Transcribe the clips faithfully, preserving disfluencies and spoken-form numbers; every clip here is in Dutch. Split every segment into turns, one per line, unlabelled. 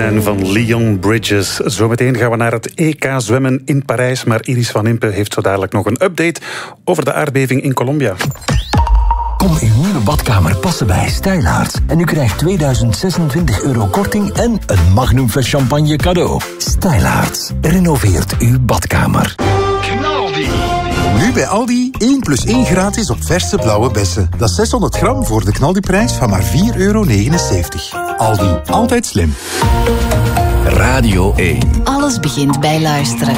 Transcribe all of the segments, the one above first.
Sunshine van Leon Bridges. Zometeen gaan we naar het E K zwemmen in Parijs. Maar Iris van Impe heeft zo dadelijk nog een update over de aardbeving in Colombia.
Kom uw nieuwe badkamer passen bij Stijlaarts. En u krijgt tweeduizend zesentwintig euro korting en een magnumfles champagne cadeau. Stijlaarts renoveert uw badkamer.
Knaldi.
Nu bij Aldi één plus één gratis op verse blauwe bessen. Dat is zeshonderd gram voor de knaldiprijs van maar vier euro negenenzeventig. Aldi, altijd slim.
Radio één.
Alles begint bij luisteren.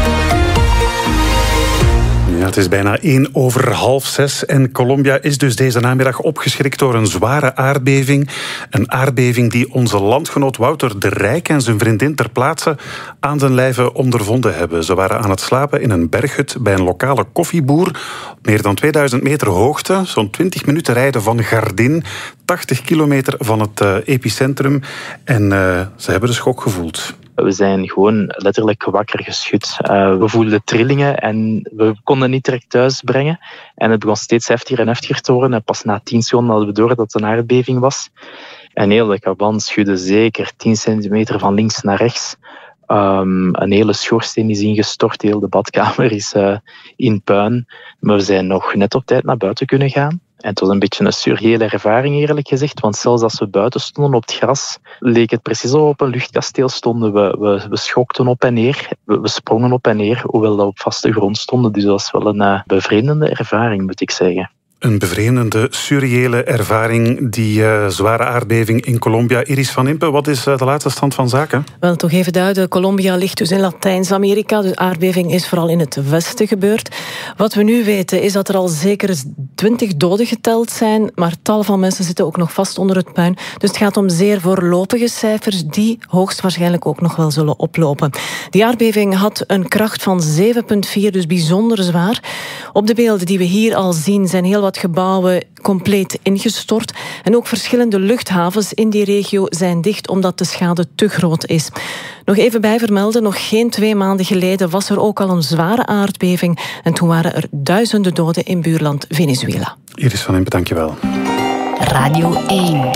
Ja, het is bijna één over half zes en Colombia is dus deze namiddag opgeschrikt door een zware aardbeving. Een aardbeving die onze landgenoot Wouter de Rijk en zijn vriendin ter plaatse aan den lijve ondervonden hebben. Ze waren aan het slapen in een berghut bij een lokale koffieboer op meer dan tweeduizend meter hoogte, zo'n twintig minuten rijden van Gardin, tachtig kilometer van het uh, epicentrum. En uh, ze hebben de schok gevoeld.
We zijn gewoon letterlijk wakker geschud. Uh, we voelden trillingen en we konden niet direct thuis brengen. En het begon steeds heftiger en heftiger te worden. En pas na tien seconden hadden we door dat het een aardbeving was. En heel de kaban schudde zeker tien centimeter van links naar rechts. Um, een hele schoorsteen is ingestort, heel de badkamer is uh, in puin. Maar we zijn nog net op tijd naar buiten kunnen gaan. En het was een beetje een surreële ervaring, eerlijk gezegd. Want zelfs als we buiten stonden op het gras, leek het precies alsof we op een luchtkasteel stonden. We, we, we schokten op en neer, we, we sprongen op en neer, hoewel we op vaste grond stonden. Dus dat was wel een uh, bevreemdende ervaring, moet ik zeggen.
Een bevreemdende, surreële ervaring, die uh, zware aardbeving in Colombia. Iris van Impe, wat is uh, de laatste stand van zaken?
Wel, toch even duiden. Colombia ligt dus in Latijns-Amerika. De aardbeving is vooral in het westen gebeurd. Wat we nu weten is dat er al zeker twintig doden geteld zijn, maar tal van mensen zitten ook nog vast onder het puin. Dus het gaat om zeer voorlopige cijfers die hoogstwaarschijnlijk ook nog wel zullen oplopen. Die aardbeving had een kracht van zeven komma vier, dus bijzonder zwaar. Op de beelden die we hier al zien zijn heel wat gebouwen compleet ingestort. En ook verschillende luchthavens in die regio zijn dicht omdat de schade te groot is. Nog even bij vermelden, nog geen twee maanden geleden was er ook al een zware aardbeving. En toen waren er duizenden doden in buurland Venezuela.
Iris van Impe, dankjewel.
Radio één.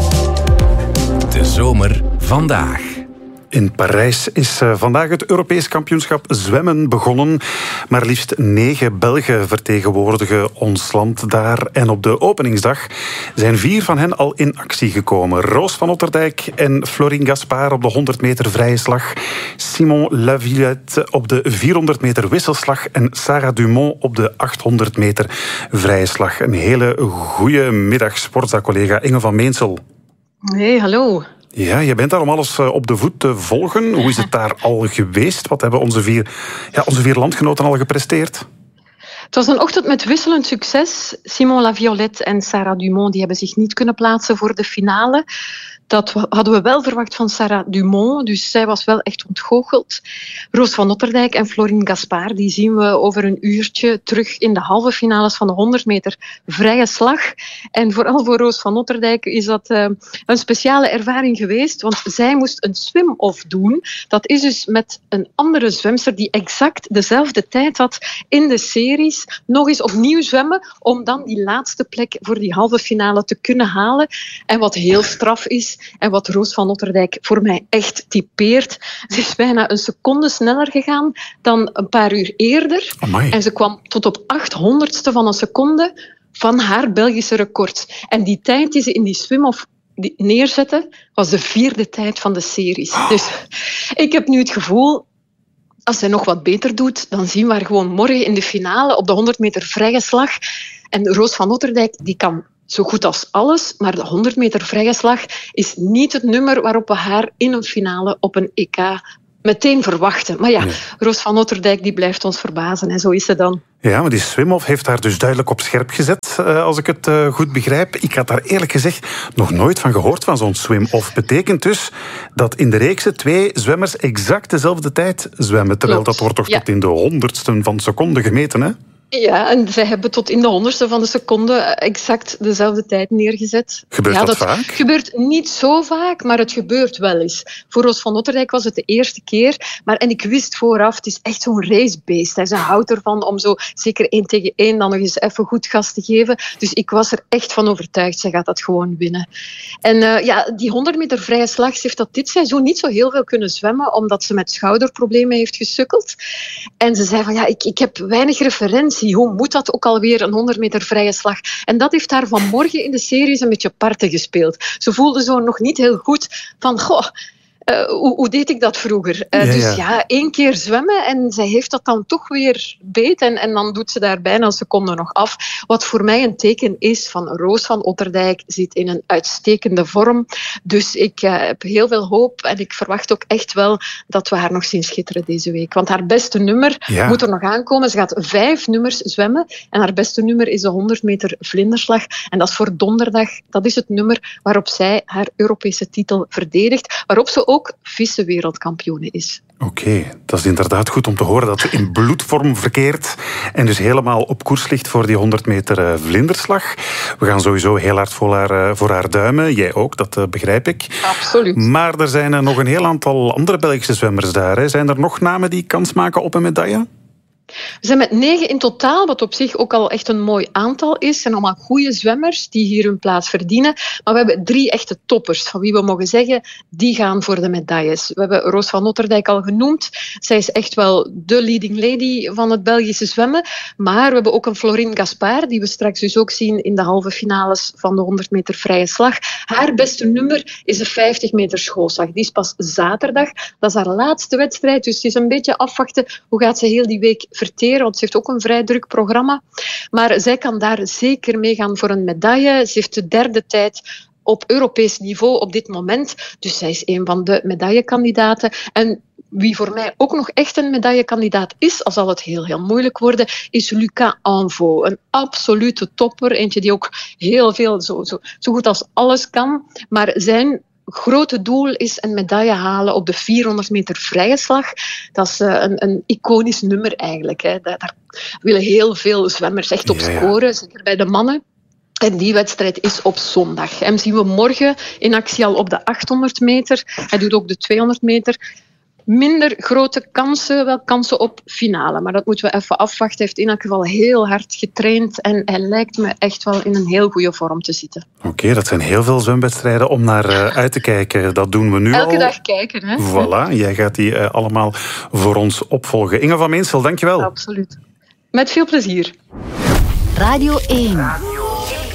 De zomer vandaag.
In Parijs is vandaag het Europees kampioenschap zwemmen begonnen. Maar liefst negen Belgen vertegenwoordigen ons land daar. En op de openingsdag zijn vier van hen al in actie gekomen. Roos van Otterdijk en Florine Gaspard op de honderd meter vrije slag. Simon Lavillette op de vierhonderd meter wisselslag. En Sarah Dumont op de achthonderd meter vrije slag. Een hele goede middag, sportza-collega Inge van Meensel.
Hey, hallo.
Ja, je bent daar om alles op de voet te volgen. Hoe is het daar al geweest? Wat hebben onze vier, ja, onze vier landgenoten al gepresteerd?
Het was een ochtend met wisselend succes. Simon Laviolette en Sarah Dumont die hebben zich niet kunnen plaatsen voor de finale. Dat hadden we wel verwacht van Sarah Dumont, dus zij was wel echt ontgoocheld. Roos van Otterdijk en Florine Gaspard, die zien we over een uurtje terug in de halve finales van de honderd meter vrije slag. En vooral voor Roos van Otterdijk is dat uh, een speciale ervaring geweest, want zij moest een swim-off doen. Dat is dus met een andere zwemster die exact dezelfde tijd had in de series, nog eens opnieuw zwemmen om dan die laatste plek voor die halve finale te kunnen halen. En wat heel straf is, en wat Roos van Otterdijk voor mij echt typeert. Ze is bijna een seconde sneller gegaan dan een paar uur eerder.
Amai.
En ze kwam tot op achthonderdste van een seconde van haar Belgische record. En die tijd die ze in die swim-off neerzette, was de vierde tijd van de series. Oh. Dus ik heb nu het gevoel, als zij nog wat beter doet, dan zien we haar gewoon morgen in de finale op de honderd meter vrije slag. En Roos van Otterdijk, die kan zo goed als alles, maar de honderd meter vrije slag is niet het nummer waarop we haar in een finale op een E K meteen verwachten. Maar ja, nee. Roos van Otterdijk die blijft ons verbazen en zo is ze dan.
Ja, maar die swim-off heeft haar dus duidelijk op scherp gezet, als ik het goed begrijp. Ik had daar eerlijk gezegd nog nooit van gehoord, van zo'n swim-off. Betekent dus dat in de reeksen twee zwemmers exact dezelfde tijd zwemmen, terwijl Klopt. Dat wordt toch ja. tot in de honderdsten van seconde gemeten, hè?
Ja, en zij hebben tot in de honderdste van de seconde exact dezelfde tijd neergezet.
Gebeurt
ja,
dat,
dat
vaak?
gebeurt niet zo vaak, maar het gebeurt wel eens. Voor Roos van Otterdijk was het de eerste keer. Maar, en ik wist vooraf, het is echt zo'n racebeest. Hij houdt ervan om zo zeker één tegen één dan nog eens even goed gas te geven. Dus ik was er echt van overtuigd, zij gaat dat gewoon winnen. En uh, ja, die honderd meter vrije slag, ze heeft dat dit seizoen niet zo heel veel kunnen zwemmen, omdat ze met schouderproblemen heeft gesukkeld. En ze zei van, ja, ik, ik heb weinig referentie. Hoe moet dat ook alweer, een honderd meter vrije slag? En dat heeft haar vanmorgen in de series een beetje parten gespeeld. Ze voelde zo nog niet heel goed van, goh, Uh, hoe, hoe deed ik dat vroeger? Uh, ja, dus ja. ja, één keer zwemmen en zij heeft dat dan toch weer beet en, en dan doet ze daar bijna een seconde nog af. Wat voor mij een teken is van Roos van Otterdijk zit in een uitstekende vorm. Dus ik uh, heb heel veel hoop en ik verwacht ook echt wel dat we haar nog zien schitteren deze week. Want haar beste nummer ja. moet er nog aankomen. Ze gaat vijf nummers zwemmen en haar beste nummer is de honderd meter vlinderslag. En dat is voor donderdag. Dat is het nummer waarop zij haar Europese titel verdedigt. Waarop ze ook ook vice-wereldkampioene is.
Oké, okay, dat is inderdaad goed om te horen dat ze in bloedvorm verkeert en dus helemaal op koers ligt voor die honderd meter vlinderslag. We gaan sowieso heel hard voor haar, voor haar duimen. Jij ook, dat uh, begrijp ik.
Absoluut.
Maar er zijn er nog een heel aantal andere Belgische zwemmers daar. Hè. Zijn er nog namen die kans maken op een medaille?
We zijn met negen in totaal, wat op zich ook al echt een mooi aantal is. Het zijn allemaal goede zwemmers die hier hun plaats verdienen. Maar we hebben drie echte toppers, van wie we mogen zeggen, die gaan voor de medailles. We hebben Roos van Otterdijk al genoemd. Zij is echt wel de leading lady van het Belgische zwemmen. Maar we hebben ook een Florine Gaspard, die we straks dus ook zien in de halve finales van de honderd meter vrije slag. Haar beste nummer is de vijftig meter schoolslag. Die is pas zaterdag. Dat is haar laatste wedstrijd, dus het is een beetje afwachten hoe gaat ze heel die week verteren, want ze heeft ook een vrij druk programma. Maar zij kan daar zeker mee gaan voor een medaille. Ze heeft de derde tijd op Europees niveau op dit moment. Dus zij is een van de medaillekandidaten. En wie voor mij ook nog echt een medaillekandidaat is, al zal het heel, heel moeilijk worden, is Lucas Anvo. Een absolute topper. Eentje die ook heel veel, zo, zo, zo goed als alles kan. Maar zijn grote doel is een medaille halen op de vierhonderd meter vrije slag. Dat is uh, een, een iconisch nummer eigenlijk. Hè. Daar, daar willen heel veel zwemmers echt op scoren, zeker bij de mannen. En die wedstrijd is op zondag. Hem zien we morgen in actie al op de achthonderd meter. Hij doet ook de tweehonderd meter. Minder grote kansen, wel kansen op finale. Maar dat moeten we even afwachten. Hij heeft in elk geval heel hard getraind en hij lijkt me echt wel in een heel goede vorm te zitten.
Oké, okay, dat zijn heel veel zwemwedstrijden om naar uh, uit te kijken. Dat doen we nu
Elke
al.
Elke dag kijken, hè?
Voilà, jij gaat die uh, allemaal voor ons opvolgen. Inge van Meensel, dankjewel.
Absoluut. Met veel plezier.
Radio één.